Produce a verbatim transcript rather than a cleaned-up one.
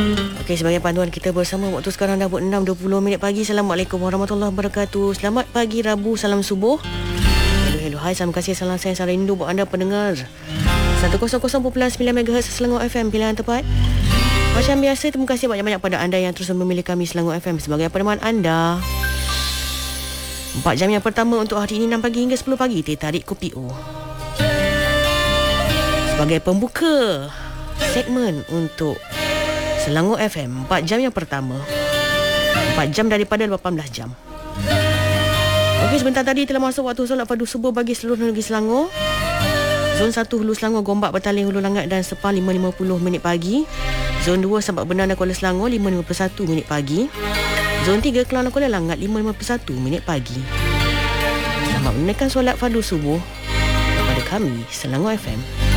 Okey, sebagai panduan kita bersama, waktu sekarang dah buat enam dua puluh minit pagi. Assalamualaikum warahmatullahi wabarakatuh. Selamat pagi Rabu, salam subuh. Hello, hello, hai, salam kasih, salam sayang, salam rindu buat anda pendengar seratus perpuluhan sembilan megahertz Selangor F M, pilihan tepat. Macam biasa, terima kasih banyak-banyak pada anda yang terus memilih kami Selangor F M sebagai peneman anda. Empat jam yang pertama untuk hari ini, enam pagi hingga sepuluh pagi, teh tarik kopi O. Sebagai pembuka segmen untuk Selangor F M, empat jam yang pertama, empat jam daripada lapan belas jam. Okey, sebentar tadi telah masuk waktu solat fardu subuh bagi seluruh negeri Selangor. Zon satu Hulu Selangor, Gombak, Petaling, Hulu Langat dan Sepang lima lima puluh minit pagi. Zon dua Sabak Benar dan Kuala Selangor lima lima puluh satu minit pagi. Zon tiga Kelang dan Kuala Langat lima lima puluh satu minit pagi. Selamat menunaikan solat fardu subuh daripada kami Selangor F M.